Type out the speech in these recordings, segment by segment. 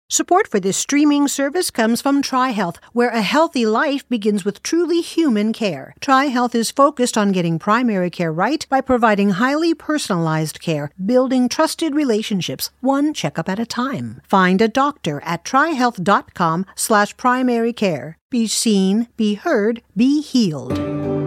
Support for this streaming service comes from TriHealth, where a healthy life begins with truly human care. TriHealth is focused on getting primary care right by providing highly personalized care, building trusted relationships, one checkup at a time. Find a doctor at trihealth.com/primary care. Be seen, be heard, be healed.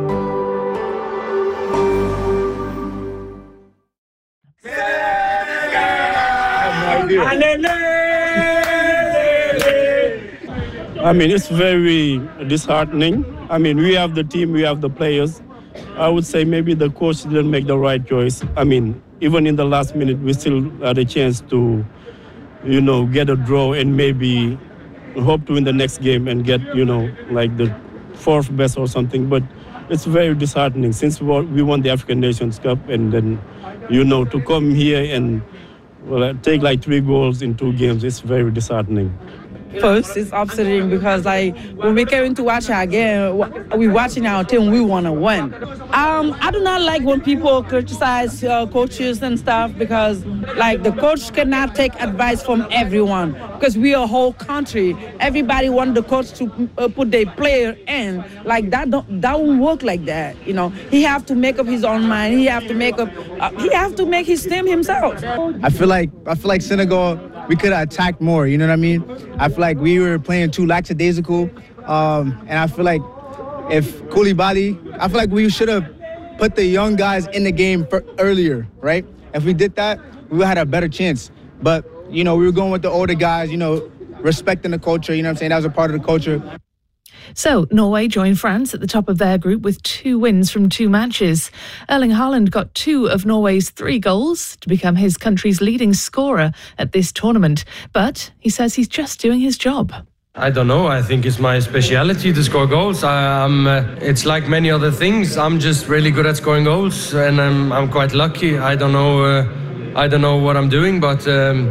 I mean, it's very disheartening. I mean, we have the team, we have the players. I would say maybe the coach didn't make the right choice. I mean, even in the last minute, we still had a chance to, get a draw and maybe hope to win the next game and get, like the fourth best or something. But it's very disheartening since we won the African Nations Cup, and then, to come here and take like 3 goals in 2 games, it's very disheartening. First, it's upsetting because when we came to watch our game, we're watching our team, we want to win. I do not like when people criticize coaches and stuff because the coach cannot take advice from everyone because we are a whole country. Everybody wants the coach to put their player in. That won't work like that. He have to make up his own mind. He have to make his team himself. I feel like Senegal, we could have attacked more, you know what I mean? I feel like we were playing too lackadaisical. And I feel like if Koulibaly, I feel like we should have put the young guys in the game earlier, right? If we did that, we would have had a better chance. But, we were going with the older guys, respecting the culture, you know what I'm saying? That was a part of the culture. So, Norway joined France at the top of their group with 2 wins from 2 matches. Erling Haaland got 2 of Norway's 3 goals to become his country's leading scorer at this tournament. But he says he's just doing his job. I don't know. I think it's my speciality to score goals. It's like many other things. I'm just really good at scoring goals, and I'm quite lucky. I don't know what I'm doing, but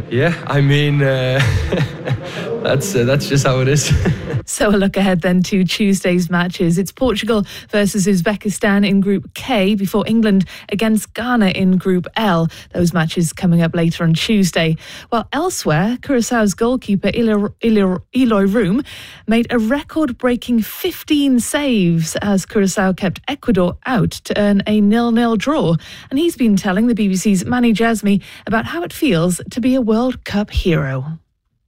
that's just how it is. So a look ahead then to Tuesday's matches. It's Portugal versus Uzbekistan in Group K before England against Ghana in Group L. Those matches coming up later on Tuesday. While elsewhere, Curaçao's goalkeeper Eloy Room made a record-breaking 15 saves as Curaçao kept Ecuador out to earn a 0-0 draw. And he's been telling the BBC's Manny Jasmi about how it feels to be a World Cup hero.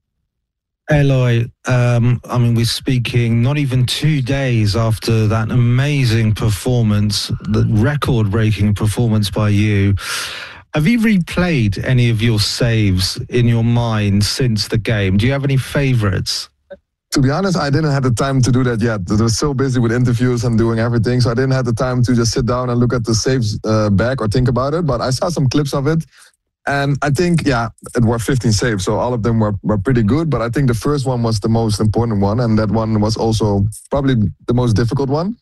Eloy, we're speaking not even 2 days after that amazing performance, the record-breaking performance by you. Have you replayed any of your saves in your mind since the game? Do you have any favourites? To be honest, I didn't have the time to do that yet. I was so busy with interviews and doing everything, so I didn't have the time to just sit down and look at the saves back or think about it. But I saw some clips of it. And I think, it were 15 saves, so all of them were pretty good. But I think the first one was the most important one, and that one was also probably the most difficult one.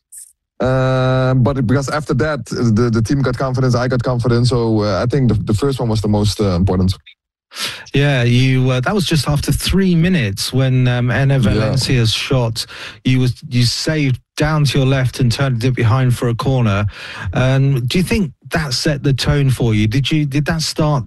But because after that, the team got confidence, I got confidence. So I think the first one was the most important. Yeah, that was just after 3 minutes when Enner Valencia's shot. You saved down to your left and turned it behind for a corner. Do you think that set the tone for you? Did that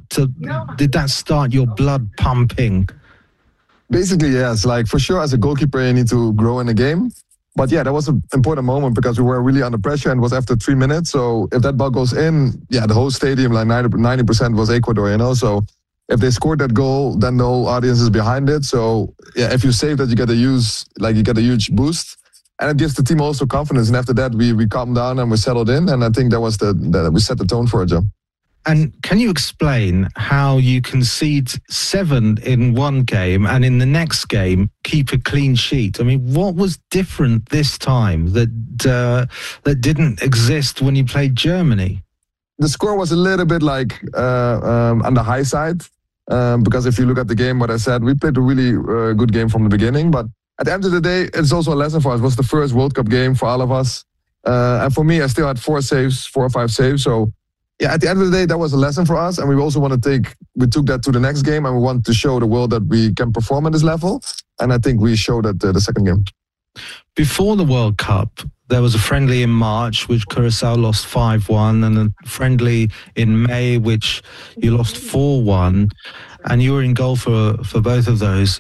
start your blood pumping? Basically, yes. For sure, as a goalkeeper, you need to grow in the game. But yeah, that was an important moment because we were really under pressure and it was after 3 minutes. So if that ball goes in, the whole stadium, 90% was Ecuador, So if they scored that goal, then the whole audience is behind it. So if you save that, you get a huge boost. And it gives the team also confidence. And after that, we calmed down and we settled in. And I think that was we set the tone for it, Joe. And can you explain how you concede 7 in one game and in the next game keep a clean sheet? What was different this time that didn't exist when you played Germany? The score was a little bit on the high side. Because if you look at the game, what I said, we played a really good game from the beginning. But at the end of the day, it's also a lesson for us. It was the first World Cup game for all of us. And for me, I still had 4 or 5 saves. So, at the end of the day, that was a lesson for us. And we also we took that to the next game. And we want to show the world that we can perform at this level. And I think we showed that the second game. Before the World Cup, there was a friendly in March, which Curaçao lost 5-1, and a friendly in May, which you lost 4-1. And you were in goal for both of those.